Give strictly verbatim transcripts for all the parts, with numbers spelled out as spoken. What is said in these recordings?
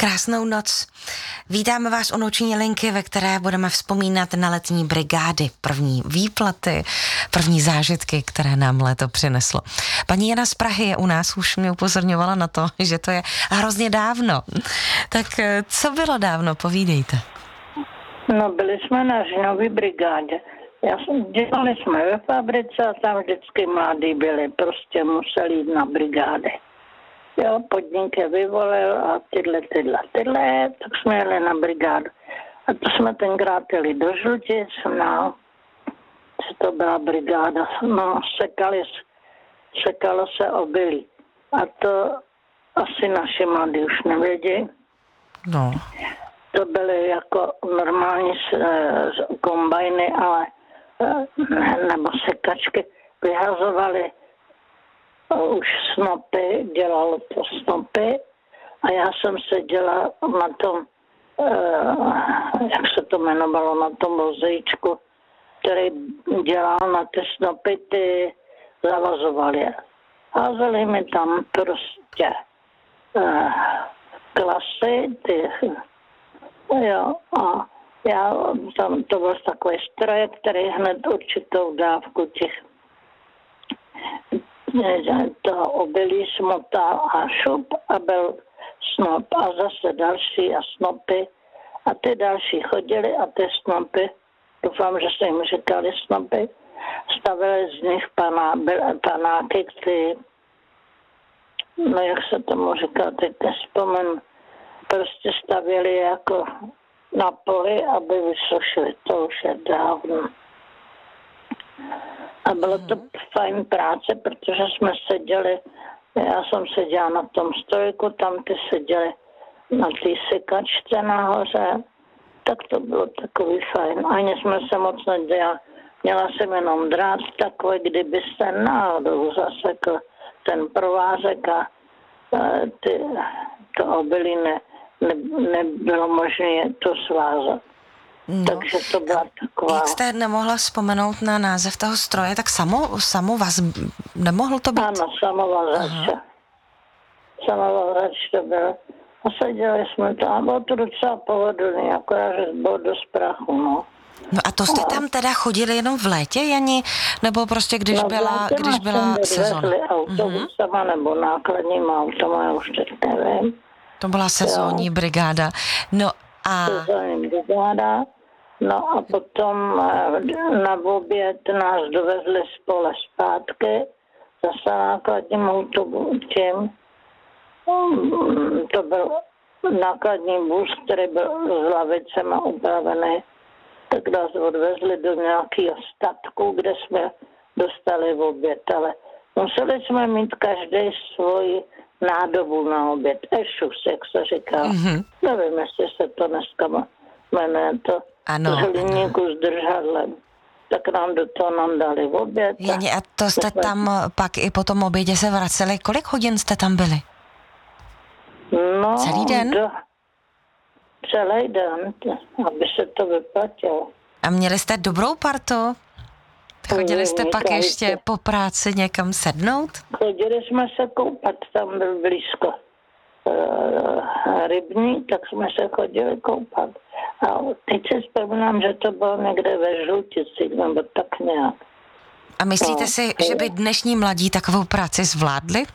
Krásnou noc. Vítáme vás u noční linky, ve které budeme vzpomínat na letní brigády, první výplaty, první zážitky, které nám léto přineslo. Paní Jana z Prahy je u nás, už mě upozorňovala na to, že to je hrozně dávno. Tak co bylo dávno, povídejte. No, byli jsme na Žinový brigádě. Já jsem, dělali jsme ve fabrice a tam vždycky mladí byli, prostě museli jít na brigády. Jo, podnik je vyvolil a tyhle, tyhle, tyhle, tak jsme jeli na brigádu. A to jsme tenkrát jeli do Žlutic, no, co to byla brigáda, no, sekali, sekalo se obilí. A to asi naši mladí už nevědí. No. To byly jako normální kombajny, ale nebo sekačky vyhazovali už snopy, dělalo to snopy a já jsem seděla na tom, jak se to jmenovalo, na tom vozíčku, který dělal na ty snopy, ty zavazoval je. Házeli mi tam prostě klasy, ty, jo, a já, tam to byl takový stroj, který hned určitou dávku těch toho obilí smotal a šup a byl snop a zase další a snopy a ty další chodili a ty snopy, doufám, že se jim říkali snopy, stavili z nich paná, byly panáky, které, no jak se tomu říká, teď nespomenu, prostě stavěli jako na poli, aby vysušili, to už je dávno. A bylo to fajn práce, protože jsme seděli, já jsem seděla na tom stojku, tam ty seděli na té sekačce nahoře, tak to bylo takový fajn. Ani jsme se moc nedělali, měla jsem jenom drát takový, kdyby se náhodou zasekl ten provázek a ty, to obilí ne, ne, nebylo možné to svázat. No. Takže to byla taková... Jak jste nemohla vzpomenout na název toho stroje, tak samo, samovaz, nemohl to být? Ano, samovazač. Samovazač to byl. A seděli jsme tam, a bylo to docela pohodlný, akorát, že bylo dost prachu, no. No a to jste a... tam teda chodili jenom v létě, Jani? Nebo prostě když no, byla, když byla sezóna? Autobusama mm-hmm. nebo nákladníma automa, já už teď nevím. To byla sezónní jo. brigáda. No a... Sezónní brigáda. No a potom na oběd nás dovezli z pole zpátky, zase nákladním autobusem. To byl nákladní vůz, který byl s lavicema upravený. Tak nás odvezli do nějakého statku, kde jsme dostali v oběd, ale museli jsme mít každý svoji nádobu na oběd. Ešus, jak se říká. Mm-hmm. Nevím, jestli se to dneska jmenuje to. Ano. Z hliníku s držadlem. Tak nám do toho nám dali v oběd. Jani, a to jste jsme... tam pak i po tom obědě se vraceli. Kolik hodin jste tam byli? No, celý den? Do... Celý den, aby se to vyplatilo. A měli jste dobrou partu? Chodili jste pak ještě po práci někam sednout? Chodili jsme se koupat, tam byl blízko uh, rybník, tak jsme se chodili koupat. A teď si vzpomínám, že to bylo někde ve Žluticích, nebo tak nějak. A myslíte no, si, že by dnešní mladí takovou práci zvládli?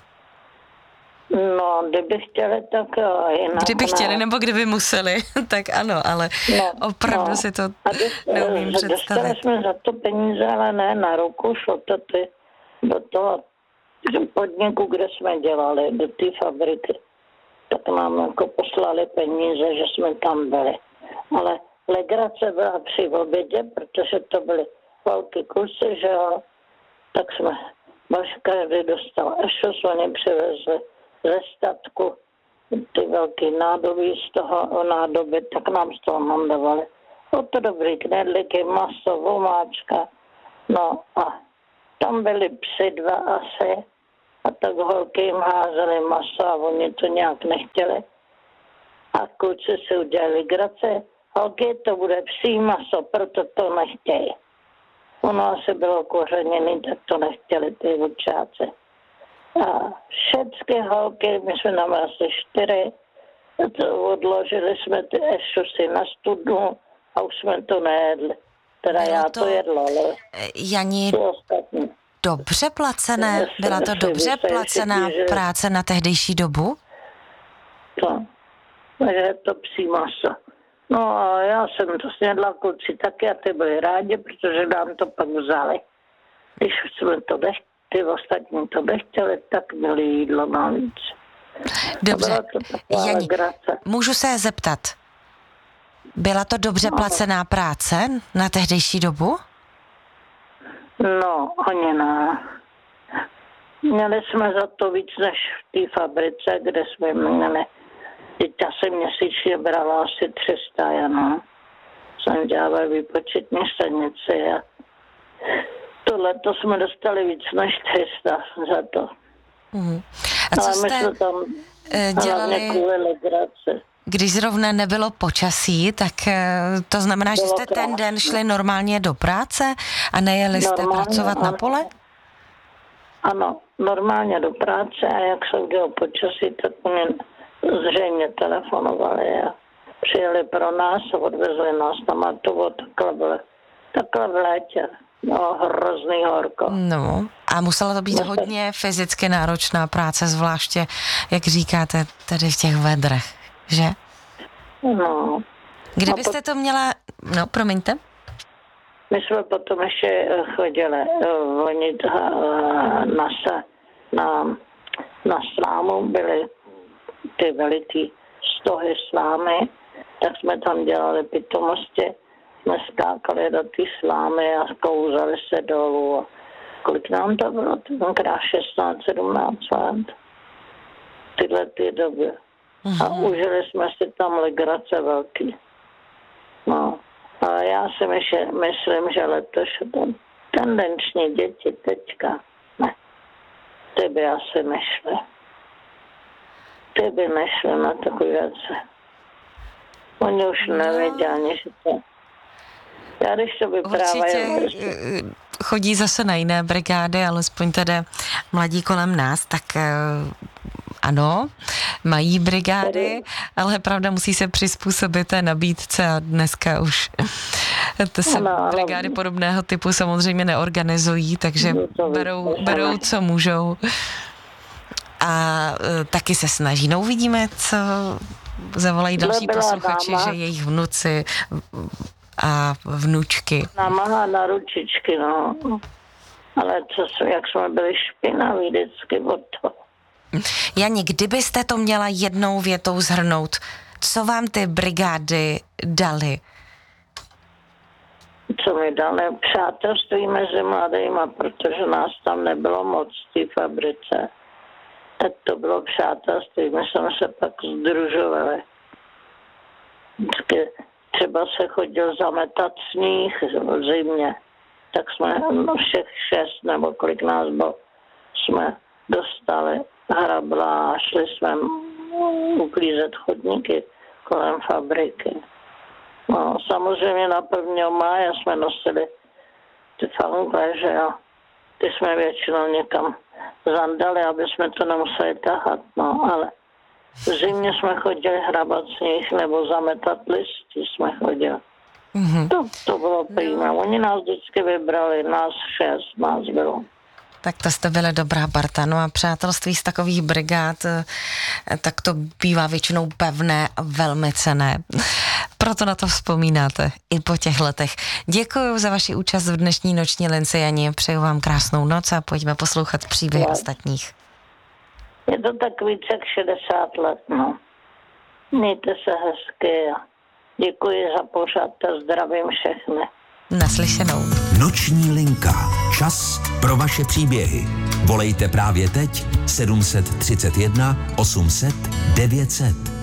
No, kdyby chtěli, tak jo, jinak Kdyby ne. chtěli, nebo kdyby museli, tak ano, ale no, opravdu no. si to dost, neumím představit. Dostali jsme za to peníze, ale ne na ruku, šlo to ty, do toho podniku, kde jsme dělali, do té fabriky. Tak nám jako poslali peníze, že jsme tam byli. Ale legrace byla při obědě, protože to byly velké kusy, že jo, tak jsme, baš každý dostal ešos, oni přivezli ze statku ty velký nádoby z toho nádoby, tak nám z toho mandovali. O to dobrý knedlíky, maso, vomáčka. No a tam byly psy dva asi a tak holky jim házeli maso a oni to nějak nechtěli. A kluci si udělali grace. Holky, to bude psí maso, proto to nechtějí. Ono asi bylo kořeněný, tak to nechtěli ty vlčáci. A všechny holky, my jsme tam asi čtyři, to odložili jsme ty ešusy na studnu a už jsme to nejedli. Teda Bylo já to, to jedla, ale Jani, to ostatní. dobře placené? Byla to dobře placená práce na tehdejší dobu? To, takže to psí maso. No a já jsem to snědla, kluci taky a ty byli rádi, protože nám to pak vzali. Když jsme to nechtěli, ty ostatní to nechtěli, tak měli jídlo navíc. Dobře, Jani, můžu se zeptat, byla to dobře placená práce na tehdejší dobu? No, ani ne. Měli jsme za to víc než v té fabrice, kde jsme měli. Teď já jsem měsíčně brala asi tři sta, ano. Jsem dělala výpočetní stanici a tohle to jsme dostali víc než tři sta za to. Mm. A co ale jste my jsme tam dělali, když zrovna nebylo počasí, tak to znamená, že jste ten den šli normálně do práce a nejeli jste normálně pracovat na pole? Ano, normálně do práce a jak se udělalo počasí, tak mě zřejmě telefonovali a přijeli pro nás a odvezli nás na Matovo, takhle bylo, takhle v létě. No, hrozný horko. No, a musela to být hodně fyzicky náročná práce, zvláště, jak říkáte, tady v těch vedrech, že? No. Kdybyste to měla, no, promiňte. My jsme potom ještě chodili vonit na, na, na slámu, byly ty veliký stohy slámy, tak jsme tam dělali pitomosti. Jsme skákali do té slámy a kouzali se dolů. Kolik nám to bylo? Tenkrát šestnáct sedmnáct let. Tyhle ty doby. Uh-huh. A užili jsme si tam legrace velký. No. Ale já si myšle, myslím, že letos ten tendenční děti teďka, ne. Ty by asi nešly. Ty by nešly na takové věci. Oni už nevědí ani, že to... Já když to vyprávají... Určitě chodí zase na jiné brigády, alespoň tedy mladí kolem nás, tak ano, mají brigády, ale pravda musí se přizpůsobit té nabídce a dneska už to se ano, brigády podobného typu samozřejmě neorganizují, takže berou, berou, co můžou. A taky se snaží. No uvidíme, co zavolají další posluchači, že jejich vnuci a vnučky. Namáhá na ručičky, no. Ale co, jak jsme byli špinaví vždycky od toho. Jani, kdybyste to měla jednou větou shrnout, co vám ty brigády dali? Co mi dali? Přátelství mezi mladýma, protože nás tam nebylo moc v té fabrice. Tak to bylo přátelství. My jsme se pak združovali. Vždycky třeba se chodil zametat sníh v zimě. Tak jsme no, všech šest, nebo kolik nás bylo, jsme dostali hrabla a šli jsme uklízet chodníky kolem fabriky. No, samozřejmě na prvního máje jsme nosili ty fankle, že jo. Ty jsme většinou někam zandali, aby jsme to nemuseli tahat, no, ale v zimě jsme chodili hrabat sníh nebo zametat listy jsme chodili. Mm-hmm. To, to bylo prýma. Oni nás vždycky vybrali, nás šest, nás bylo. Tak to jste byli dobrá parta. No a přátelství z takových brigád, tak to bývá většinou pevné a velmi cenné. Proto na to vzpomínáte i po těch letech. Děkuji za vaši účast v dnešní noční lince, Jani. Přeju vám krásnou noc a pojďme poslouchat příběhy no. ostatních. Je to tak víc jak šedesát let, no. Mějte se hezky a děkuji za pořad a zdravím všechny. Naslyšenou. Noční linka. Čas pro vaše příběhy. Volejte právě teď sedm set třicet jedna osm set devět set.